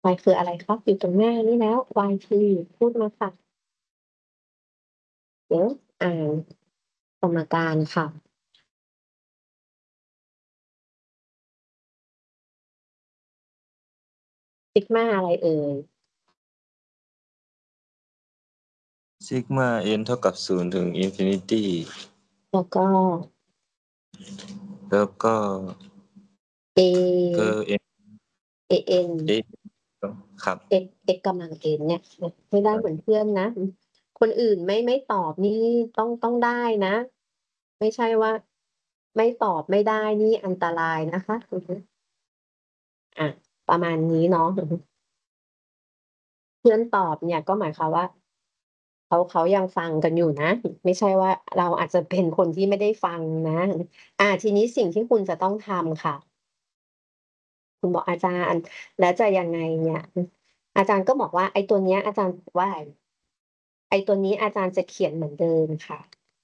y คืออะไรครับ อยู่ตรงหน้านี้แล้ว y คือพูดมาค่ะ เดี๋ยวอ่านสมการค่ะ ซิกมาอะไรเอ่ย? ซิกมา n เท่ากับ 0 ถึงอินฟินิตีแล้วก็ A เอ n an A ครับ x x กำลัง n เนี่ย ไม่ได้เหมือนเพื่อนนะ คนอื่นไม่ตอบนี่ต้องได้นะ ไม่ใช่ว่า ไม่ตอบไม่ได้นี่อันตรายนะคะ อือฮึ ประมาณนี้เนาะ อือฮึ เพื่อนตอบเนี่ยก็หมายความว่า เขายังฟังกันอยู่นะ ไม่ใช่ว่าเราอาจจะเป็นคนที่ไม่ได้ฟังนะ ทีนี้สิ่งที่คุณจะต้องทำค่ะ คุณบอกอาจารย์ แล้วจะยังไงเนี่ย? อาจารย์ก็บอกว่า ไอ้ตัวเนี้ยอาจารย์ว่า ไอ้ตัวนี้อาจารย์จะเขียนเหมือนเดิมค่ะ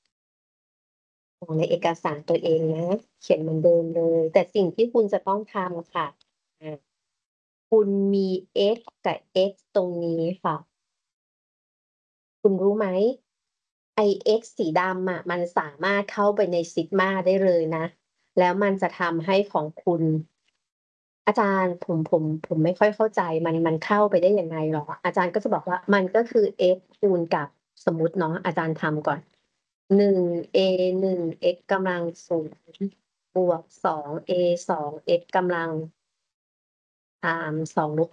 ในเอกสารตัวเองนะ เขียนเหมือนเดิมเลย แต่สิ่งที่คุณจะต้องทำค่ะ คุณมี x กับ x ตรงนี้ค่ะ คุณรู้ไหม? ไอ้ x สีดำอะมันสามารถเข้าไปในซิกมาได้เลยนะ แล้วมันจะทำให้ของคุณ อาจารย์ผมไม่ค่อยเข้าใจ มันเข้าไปได้ยังไงเหรอ? อาจารย์ก็จะบอกว่า มันก็คือ x คูณกับ สมมุติเนาะ อาจารย์ทำก่อน 1a 1 x กำลัง 0 บวก 2a 2 x กำลัง 2 ลบ